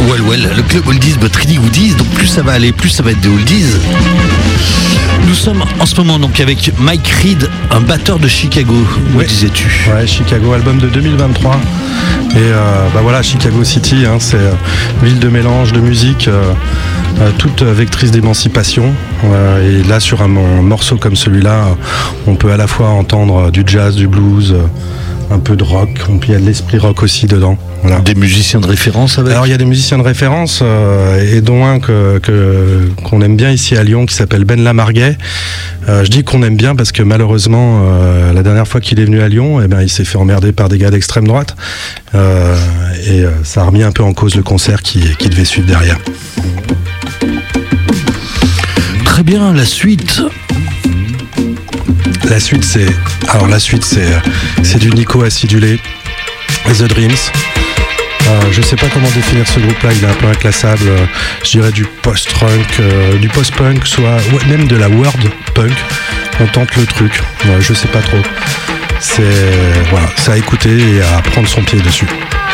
Well, le club oldies, but really goodies. Donc plus ça va aller, plus ça va être des oldies. Nous sommes en ce moment donc avec Mike Reed, un batteur de Chicago, me disais-tu. Ouais, Chicago, album de 2023. Et voilà, Chicago City, c'est ville de mélange de musique, toute vectrice d'émancipation. Et là, sur un morceau comme celui-là, on peut à la fois entendre du jazz, du blues, un peu de rock, il y a de l'esprit rock aussi dedans. Voilà. Des musiciens de référence avec ? Alors il y a des musiciens de référence, et dont un qu'on aime bien ici à Lyon, qui s'appelle Ben Lamarguet. Je dis qu'on aime bien parce que malheureusement, la dernière fois qu'il est venu à Lyon, il s'est fait emmerder par des gars d'extrême droite, et ça a remis un peu en cause le concert qui devait suivre derrière. Très bien, la suite. La suite c'est du Nico acidulé, The Dreams. Je sais pas comment définir ce groupe-là, il est un peu inclassable. Je dirais du post-punk, soit même de la world punk. On tente le truc. Je sais pas trop. C'est à écouter et à prendre son pied dessus.